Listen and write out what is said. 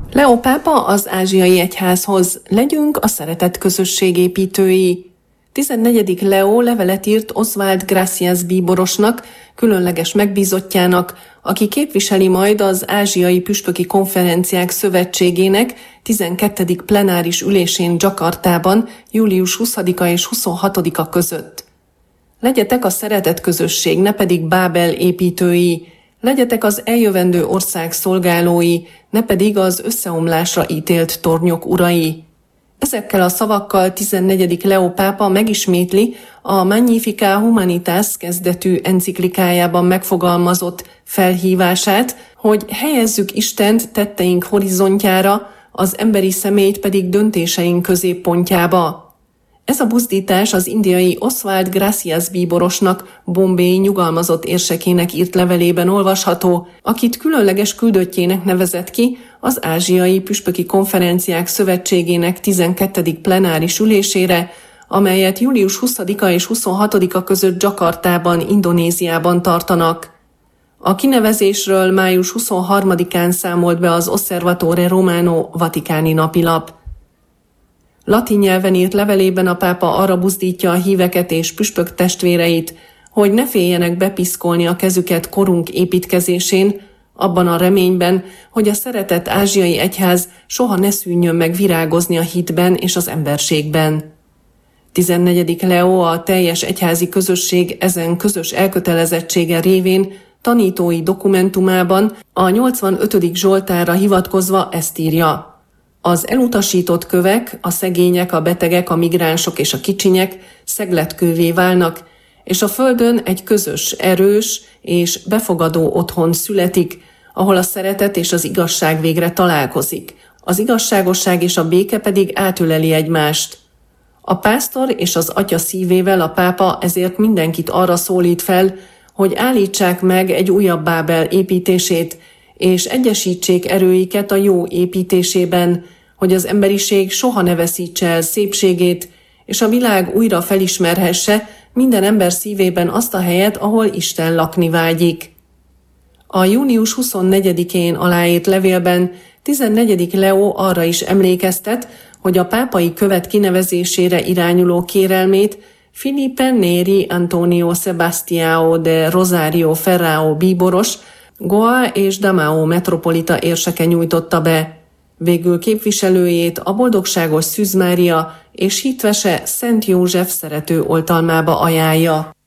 Leó pápa az ázsiai egyházhoz: legyünk a szeretet közösség építői. 14. Leó levelet írt Oswald Gracias bíborosnak, különleges megbízottjának, aki képviseli majd az Ázsiai Püspöki Konferenciák Szövetségének 12. plenáris ülésén Dzsakartában július 20-a és 26-a között. Legyetek a szeretet közösség, ne pedig Bábel építői. Legyetek az eljövendő ország szolgálói, ne pedig az összeomlásra ítélt tornyok urai. Ezekkel a szavakkal 14. Leó pápa megismétli a Magnificat Humanitas kezdetű enciklikájában megfogalmazott felhívását, hogy helyezzük Istent tetteink horizontjára, az emberi személyt pedig döntéseink középpontjába. Ez a buzdítás az indiai Oswald Gracias bíborosnak, Bombay nyugalmazott érsekének írt levelében olvasható, akit különleges küldöttjének nevezett ki az Ázsiai Püspöki Konferenciák Szövetségének 12. plenáris ülésére, amelyet július 20-a és 26-a között Dzsakartában, Indonéziában tartanak. A kinevezésről május 23-án számolt be az Osservatore Romano vatikáni napilap. Latin nyelven írt levelében a pápa arra buzdítja a híveket és püspök testvéreit, hogy ne féljenek bepiszkolni a kezüket korunk építkezésén, abban a reményben, hogy a szeretett ázsiai egyház soha ne szűnjön meg virágozni a hitben és az emberségben. 14. Leó a teljes egyházi közösség ezen közös elkötelezettsége révén tanítói dokumentumában a 85. Zsoltárra hivatkozva ezt írja: az elutasított kövek, a szegények, a betegek, a migránsok és a kicsinyek szegletkővé válnak, és a földön egy közös, erős és befogadó otthon születik, ahol a szeretet és az igazság végre találkozik. Az igazságosság és a béke pedig átöleli egymást. A pásztor és az atya szívével a pápa ezért mindenkit arra szólít fel, hogy állítsák meg egy újabb Bábel építését, és egyesítsék erőiket a jó építésében, hogy az emberiség soha ne veszítse el szépségét, és a világ újra felismerhesse minden ember szívében azt a helyet, ahol Isten lakni vágyik. A június 24-én aláírt levélben 14. Leó arra is emlékeztet, hogy a pápai követ kinevezésére irányuló kérelmét Filipe Neri Antonio Sebastião de Rosario Ferrao bíboros, Goa és Damao metropolita érseke nyújtotta be. Végül képviselőjét a boldogságos Szűz Mária és hitvese Szent József szerető oltalmába ajánlja.